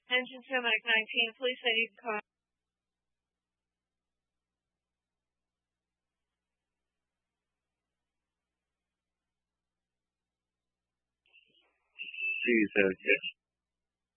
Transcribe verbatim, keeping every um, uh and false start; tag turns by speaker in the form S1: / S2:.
S1: Engine two, Mike nineteen, police say you can call.
S2: Please, uh, yes.